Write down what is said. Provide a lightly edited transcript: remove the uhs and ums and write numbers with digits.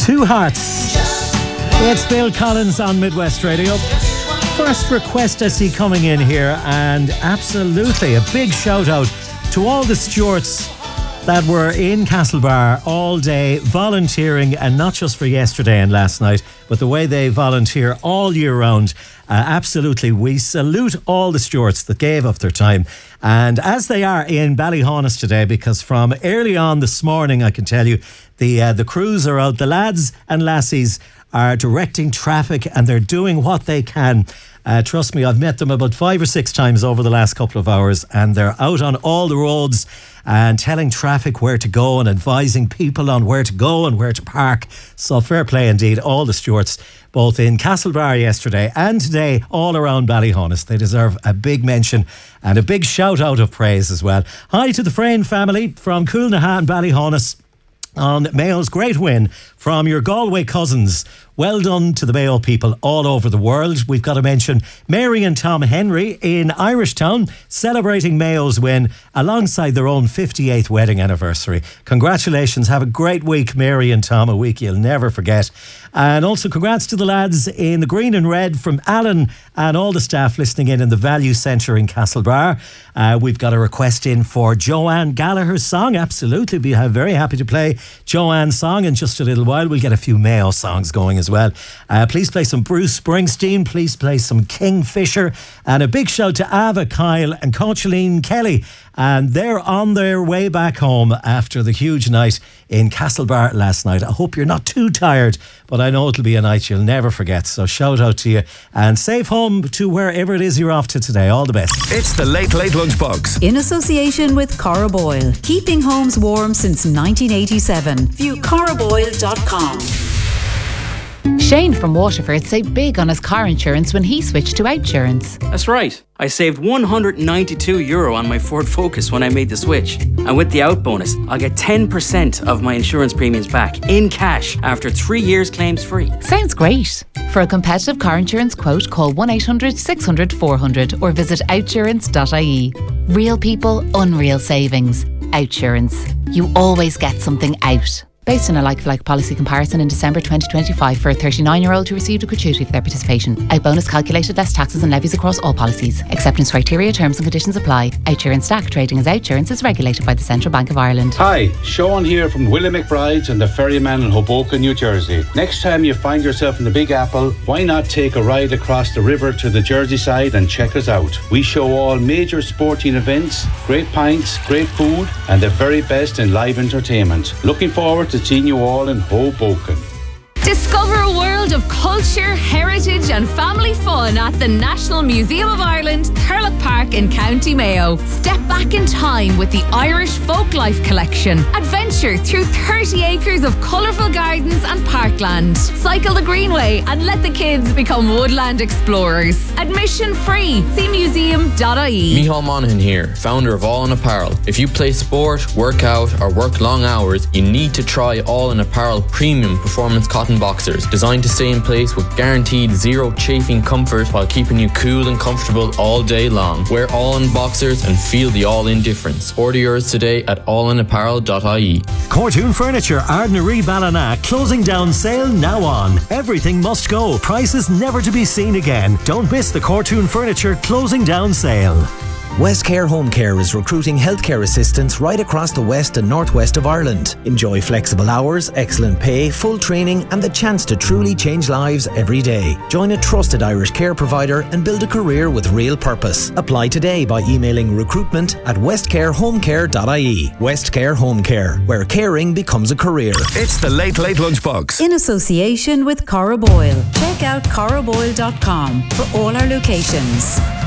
Two Hearts. It's Phil Collins on Midwest Radio. First request I see coming in here, and absolutely a big shout out to all the stewards that were in Castlebar all day volunteering, and not just for yesterday and last night, but the way they volunteer all year round. Absolutely, we salute all the stewards that gave up their time, and as they are in Ballyhonus today, because from early on this morning, I can tell you, the crews are out. The lads and lassies are directing traffic, and they're doing what they can. Trust me, I've met them about 5 or 6 times over the last couple of hours, and they're out on all the roads and telling traffic where to go and advising people on where to go and where to park. So fair play indeed, all the stewards, both in Castlebar yesterday and today, all around Ballyhonus. They deserve a big mention and a big shout out of praise as well. Hi to the Frayne family from Coolnaha and Ballyhonus on Mayo's great win from your Galway cousins. Well done to the Mayo people all over the world. We've got to mention Mary and Tom Henry in Irishtown celebrating Mayo's win alongside their own 58th wedding anniversary. Congratulations. Have a great week, Mary and Tom, a week you'll never forget. And also congrats to the lads in the green and red from Alan and all the staff listening in the Value Centre in Castlebar. We've got a request in for Joanne Gallagher's song. Absolutely, be very happy to play Joanne's song in just a little while. We'll get a few Mayo songs going as well. Please play some Bruce Springsteen. Please play some Kingfisher. And a big shout to Ava, Kyle and Cochaline Kelly. And they're on their way back home after the huge night in Castlebar last night. I hope you're not too tired, but I know it'll be a night you'll never forget. So shout out to you and safe home to wherever it is you're off to today. All the best. It's the Late Late Lunchbox. In association with Cora Boyle. Keeping homes warm since 1987. View coraboyle.com. Shane from Waterford saved big on his car insurance when he switched to Outsurance. That's right. I saved €192 on my Ford Focus when I made the switch. And with the out bonus, I'll get 10% of my insurance premiums back in cash after 3 years claims free. Sounds great. For a competitive car insurance quote, call 1-800-600-400 or visit outsurance.ie. Real people, unreal savings. Outsurance. You always get something out. Based on a like-for-like policy comparison in December 2025 for a 39-year-old who received a gratuity for their participation. Out bonus calculated less taxes and levies across all policies. Acceptance criteria, terms and conditions apply. Outsurance Stack trading as Outsurance is regulated by the Central Bank of Ireland. Hi, Sean here from Willie McBride's and the Ferryman in Hoboken, New Jersey. Next time you find yourself in the Big Apple, why not take a ride across the river to the Jersey side and check us out? We show all major sporting events, great pints, great food and the very best in live entertainment. Looking forward to seeing you all in Hoboken. Discover a world of culture, heritage and family fun at the National Museum of Ireland, Thurlock Park in County Mayo. Step back in time with the Irish Folklife Collection. Adventure through 30 acres of colourful gardens and parkland. Cycle the Greenway and let the kids become woodland explorers. Admission free. See museum.ie. Micheál Monaghan here, founder of All In Apparel. If you play sport, work out or work long hours, you need to try All In Apparel premium performance cotton boxers, designed to stay in place with guaranteed zero chafing comfort while keeping you cool and comfortable all day long. Wear All-In boxers and feel the All-In difference. Order yours today at allinapparel.ie. Cortoon Furniture, Ardnaree Ballina, closing down sale now on. Everything must go. Prices never to be seen again. Don't miss the Cortoon Furniture closing down sale. Westcare Home Care is recruiting healthcare assistants right across the west and northwest of Ireland. Enjoy flexible hours, excellent pay, full training and the chance to truly change lives every day. Join a trusted Irish care provider and build a career with real purpose. Apply today by emailing recruitment@westcarehomecare.ie. Westcare Home Care, where caring becomes a career. It's the Late Late Lunchbox. In association with Cora Boyle. Check out coraboyle.com for all our locations.